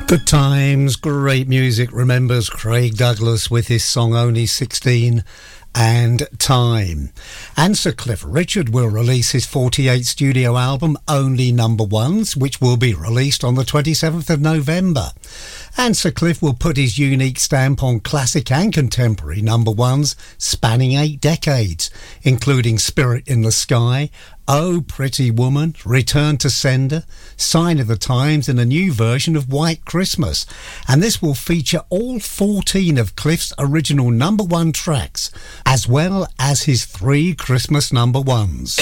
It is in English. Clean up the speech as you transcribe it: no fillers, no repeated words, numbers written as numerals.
Good times, great music, remembers Craig Douglas with his song Only 16 and Time. And Sir Cliff Richard will release his 48 studio album Only Number Ones, which will be released on the 27th of November. And Sir Cliff will put his unique stamp on classic and contemporary number ones spanning 8 decades, including Spirit in the Sky, Oh Pretty Woman, Return to Sender, Sign of the Times, and a new version of White Christmas. And this will feature all 14 of Cliff's original number one tracks, as well as his 3 Christmas number ones.